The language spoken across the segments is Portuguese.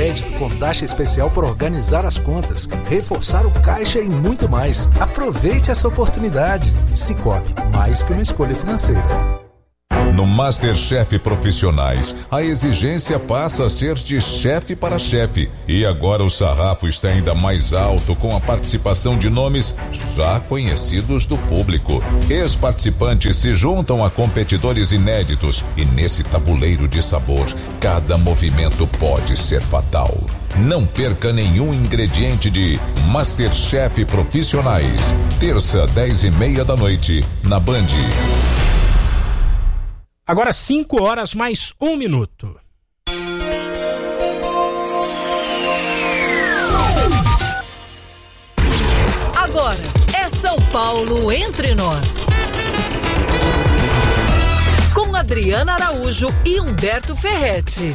crédito com taxa especial por organizar as contas, reforçar o caixa e muito mais. Aproveite essa oportunidade. Cicobi, mais que uma escolha financeira. No MasterChef Profissionais, a exigência passa a ser de chefe para chefe. E agora o sarrafo está ainda mais alto com a participação de nomes já conhecidos do público. Ex-participantes se juntam a competidores inéditos e nesse tabuleiro de sabor, cada movimento pode ser fatal. Não perca nenhum ingrediente de MasterChef Profissionais. Terça, 10:30 da noite, na Band. Agora 5 horas mais 1 minuto. Agora é São Paulo entre nós. Com Adriana Araújo e Humberto Ferretti.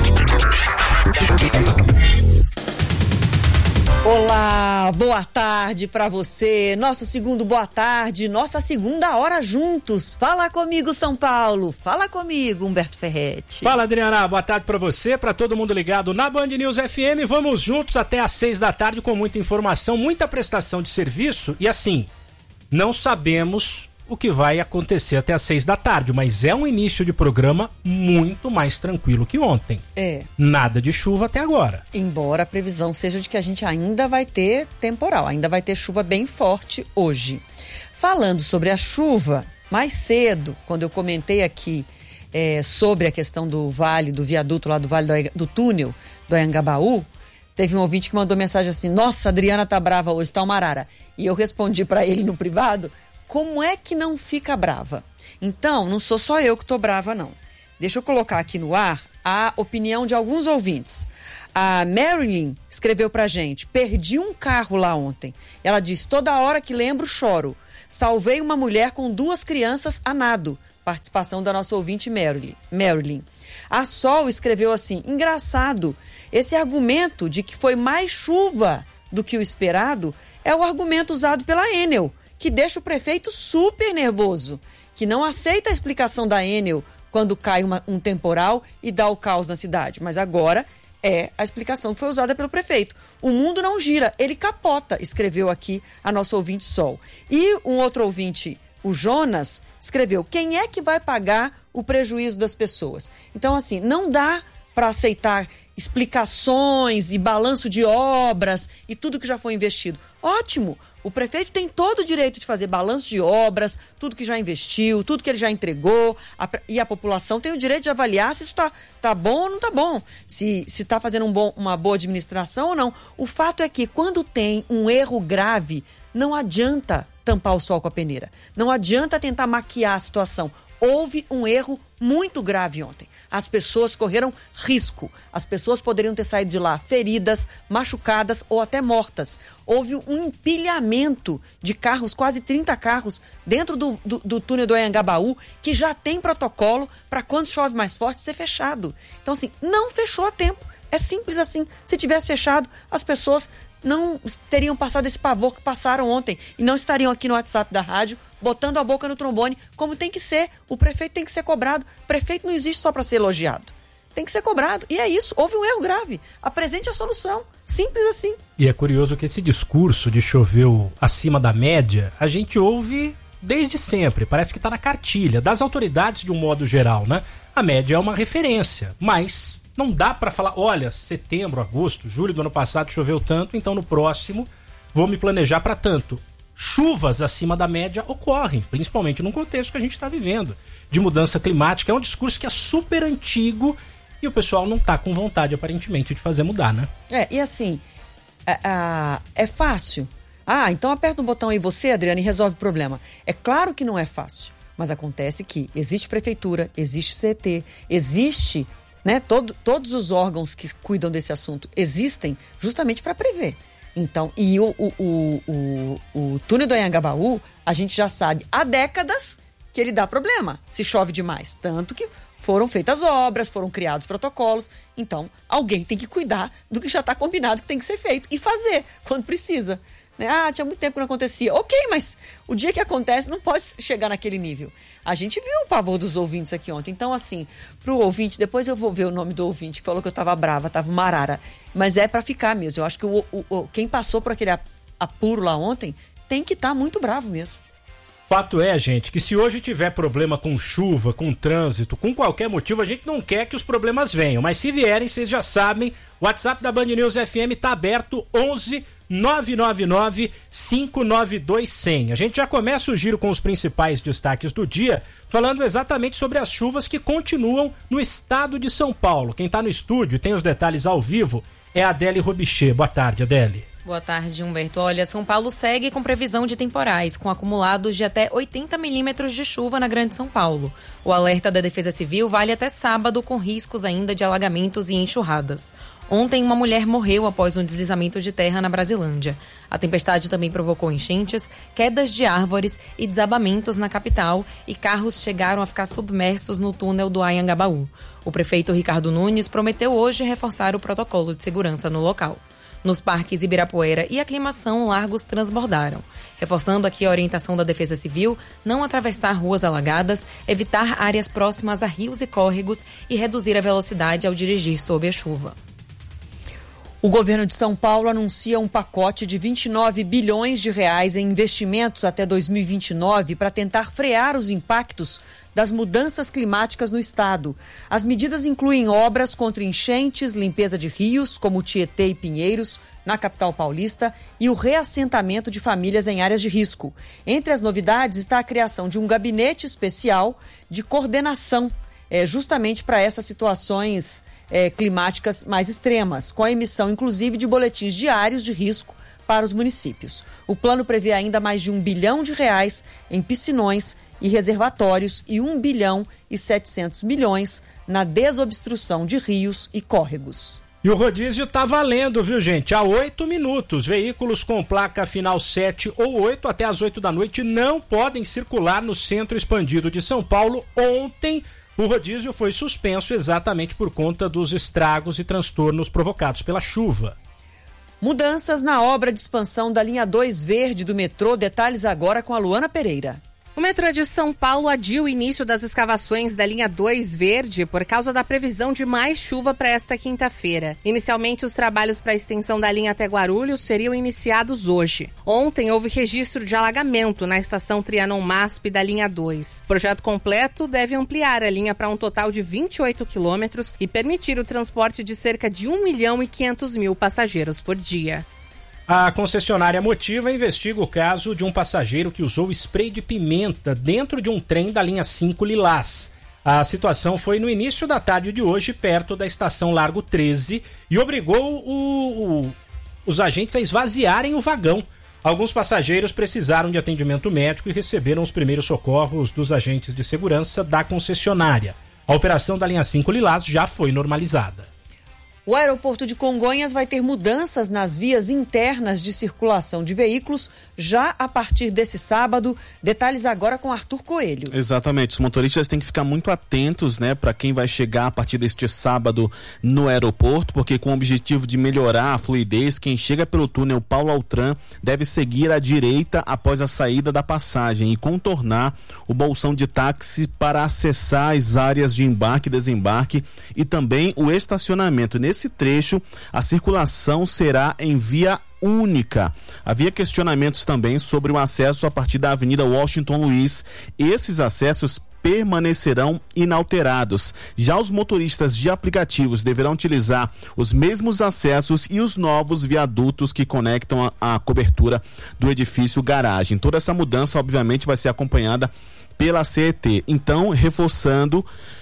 Olá, boa tarde pra você. Nosso segundo boa tarde, nossa segunda hora juntos. Fala comigo, São Paulo. Fala comigo, Humberto Ferretti. Fala, Adriana. Boa tarde pra você, pra todo mundo ligado na Band News FM. Vamos juntos até às 6 da tarde com muita informação, muita prestação de serviço. E assim, não sabemos o que vai acontecer até às 6 da tarde, mas é um início de programa muito mais tranquilo que ontem. Nada de chuva até agora. Embora a previsão seja de que a gente ainda vai ter temporal, ainda vai ter chuva bem forte hoje. Falando sobre a chuva, mais cedo, quando eu comentei aqui sobre a questão do vale, do viaduto lá do vale do túnel do Anhangabaú, teve um ouvinte que mandou mensagem assim: nossa, a Adriana tá brava hoje, tá uma arara. E eu respondi para ele no privado: como é que não fica brava? Então, não sou só eu que tô brava, não. Deixa eu colocar aqui no ar a opinião de alguns ouvintes. A Marilyn escreveu pra gente: perdi um carro lá ontem. Ela disse: toda hora que lembro, choro. Salvei uma mulher com 2 crianças a nado. Participação da nossa ouvinte Marilyn. A Sol escreveu assim: engraçado, esse argumento de que foi mais chuva do que o esperado é o argumento usado pela Enel, que deixa o prefeito super nervoso, que não aceita a explicação da Enel quando cai um temporal e dá o caos na cidade. Mas agora é a explicação que foi usada pelo prefeito. O mundo não gira, ele capota, escreveu aqui a nossa ouvinte Sol. E um outro ouvinte, o Jonas, escreveu: quem é que vai pagar o prejuízo das pessoas? Então, assim, não dá para aceitar explicações e balanço de obras e tudo que já foi investido. Ótimo! O prefeito tem todo o direito de fazer balanço de obras, tudo que já investiu, tudo que ele já entregou, e a população tem o direito de avaliar se isso tá bom ou não tá bom, se está fazendo uma boa administração ou não. O fato é que quando tem um erro grave, não adianta tampar o sol com a peneira, não adianta tentar maquiar a situação. Houve um erro muito grave ontem. As pessoas correram risco. As pessoas poderiam ter saído de lá feridas, machucadas ou até mortas. Houve um empilhamento de carros, quase 30 carros, dentro do túnel do Anhangabaú, que já tem protocolo para quando chove mais forte ser fechado. Então, assim, não fechou a tempo. É simples assim. Se tivesse fechado, as pessoas não teriam passado esse pavor que passaram ontem e não estariam aqui no WhatsApp da rádio botando a boca no trombone, como tem que ser. O prefeito tem que ser cobrado. O prefeito não existe só para ser elogiado. Tem que ser cobrado. E é isso. Houve um erro grave. Apresente a solução. Simples assim. E é curioso que esse discurso de choveu acima da média, a gente ouve desde sempre. Parece que está na cartilha das autoridades de um modo geral, né? A média é uma referência, mas não dá para falar: olha, setembro, agosto, julho do ano passado choveu tanto, então no próximo vou me planejar para tanto. Chuvas acima da média ocorrem, principalmente no contexto que a gente está vivendo, de mudança climática. É um discurso que é super antigo e o pessoal não está com vontade, aparentemente, de fazer mudar, né? E assim, é fácil. Então aperta um botão aí você, Adriana, e resolve o problema. É claro que não é fácil, mas acontece que existe prefeitura, existe CT, existe, né, todos os órgãos que cuidam desse assunto existem justamente para prever. Então, e o túnel do Anhangabaú, a gente já sabe há décadas que ele dá problema se chove demais. Tanto que foram feitas obras, foram criados protocolos. Então, alguém tem que cuidar do que já está combinado que tem que ser feito e fazer quando precisa. né? Tinha muito tempo que não acontecia. Ok, mas o dia que acontece não pode chegar naquele nível. A gente viu o pavor dos ouvintes aqui ontem. Então, assim, pro ouvinte, depois eu vou ver o nome do ouvinte que falou que eu tava brava, tava uma arara. Mas é pra ficar mesmo. Eu acho que quem passou por aquele apuro lá ontem tem que estar muito bravo mesmo. Fato é, gente, que se hoje tiver problema com chuva, com trânsito, com qualquer motivo, a gente não quer que os problemas venham. Mas se vierem, vocês já sabem, o WhatsApp da Band News FM tá aberto, 11 999 592 100. A gente já começa o giro com os principais destaques do dia, falando exatamente sobre as chuvas que continuam no estado de São Paulo. Quem tá no estúdio e tem os detalhes ao vivo é a Adele Robichê. Boa tarde, Adele. Boa tarde, Humberto. Olha, São Paulo segue com previsão de temporais, com acumulados de até 80 milímetros de chuva na Grande São Paulo. O alerta da Defesa Civil vale até sábado, com riscos ainda de alagamentos e enxurradas. Ontem, uma mulher morreu após um deslizamento de terra na Brasilândia. A tempestade também provocou enchentes, quedas de árvores e desabamentos na capital, e carros chegaram a ficar submersos no túnel do Anhangabaú. O prefeito Ricardo Nunes prometeu hoje reforçar o protocolo de segurança no local. Nos parques Ibirapuera e Aclimação, largos transbordaram. Reforçando aqui a orientação da Defesa Civil, não atravessar ruas alagadas, evitar áreas próximas a rios e córregos e reduzir a velocidade ao dirigir sob a chuva. O governo de São Paulo anuncia um pacote de 29 bilhões de reais em investimentos até 2029 para tentar frear os impactos das mudanças climáticas no estado. As medidas incluem obras contra enchentes, limpeza de rios, como Tietê e Pinheiros, na capital paulista, e o reassentamento de famílias em áreas de risco. Entre as novidades está a criação de um gabinete especial de coordenação, justamente para essas situações climáticas mais extremas, com a emissão, inclusive, de boletins diários de risco para os municípios. O plano prevê ainda mais de R$1 bilhão em piscinões e reservatórios e 1 bilhão e 700 milhões na desobstrução de rios e córregos. E o rodízio tá valendo, viu, gente? Há 8 minutos. Veículos com placa final 7 ou 8 até as 8 da noite não podem circular no centro expandido de São Paulo. Ontem, o rodízio foi suspenso exatamente por conta dos estragos e transtornos provocados pela chuva. Mudanças na obra de expansão da linha 2 verde do metrô. Detalhes agora com a Luana Pereira. O metrô de São Paulo adiou o início das escavações da linha 2 verde por causa da previsão de mais chuva para esta quinta-feira. Inicialmente, os trabalhos para a extensão da linha até Guarulhos seriam iniciados hoje. Ontem, houve registro de alagamento na estação Trianon-MASP da linha 2. O projeto completo deve ampliar a linha para um total de 28 quilômetros e permitir o transporte de cerca de 1.500.000 passageiros por dia. A concessionária Motiva investiga o caso de um passageiro que usou spray de pimenta dentro de um trem da linha 5 Lilás. A situação foi no início da tarde de hoje, perto da estação Largo 13, e obrigou os agentes a esvaziarem o vagão. Alguns passageiros precisaram de atendimento médico e receberam os primeiros socorros dos agentes de segurança da concessionária. A operação da linha 5 Lilás já foi normalizada. O aeroporto de Congonhas vai ter mudanças nas vias internas de circulação de veículos já a partir desse sábado. Detalhes agora com Arthur Coelho. Exatamente, os motoristas têm que ficar muito atentos, né, para quem vai chegar a partir deste sábado no aeroporto, porque com o objetivo de melhorar a fluidez, quem chega pelo túnel Paulo Altran deve seguir à direita após a saída da passagem e contornar o bolsão de táxi para acessar as áreas de embarque e desembarque e também o estacionamento. Nesse trecho, a circulação será em via única. Havia questionamentos também sobre o acesso a partir da Avenida Washington Luiz. Esses acessos permanecerão inalterados. Já os motoristas de aplicativos deverão utilizar os mesmos acessos e os novos viadutos que conectam a cobertura do edifício garagem. Toda essa mudança, obviamente, vai ser acompanhada pela CET. Então, reforçando,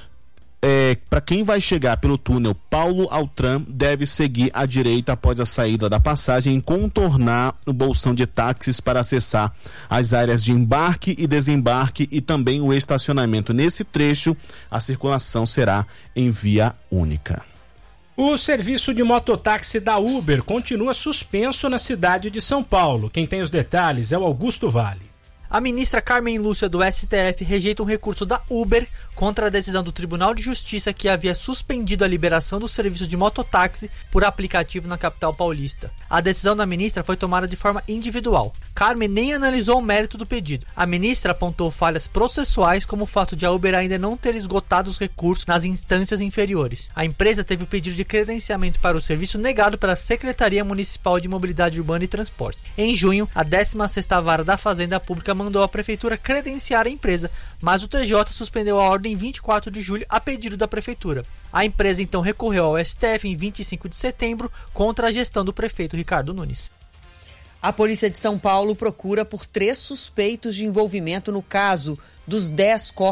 para quem vai chegar pelo túnel Paulo Altran, deve seguir à direita após a saída da passagem e contornar o bolsão de táxis para acessar as áreas de embarque e desembarque e também o estacionamento. Nesse trecho, a circulação será em via única. O serviço de mototáxi da Uber continua suspenso na cidade de São Paulo. Quem tem os detalhes é o Augusto Vale. A ministra Carmen Lúcia do STF rejeita um recurso da Uber contra a decisão do Tribunal de Justiça que havia suspendido a liberação do serviço de mototáxi por aplicativo na capital paulista. A decisão da ministra foi tomada de forma individual. Carmen nem analisou o mérito do pedido. A ministra apontou falhas processuais como o fato de a Uber ainda não ter esgotado os recursos nas instâncias inferiores. A empresa teve o pedido de credenciamento para o serviço negado pela Secretaria Municipal de Mobilidade Urbana e Transportes. Em junho, a 16ª Vara da Fazenda Pública mandou a prefeitura credenciar a empresa, mas o TJ suspendeu a ordem em 24 de julho a pedido da prefeitura. A empresa então recorreu ao STF em 25 de setembro contra a gestão do prefeito Ricardo Nunes. A Polícia de São Paulo procura por 3 suspeitos de envolvimento no caso dos 10 corpos